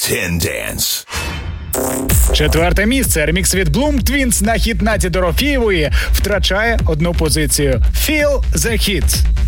10 Dance. Четверте місце. Ремікс від Bloom Twins на хіт Наті Дорофєєвої втрачає одну позицію. Feel the Hit.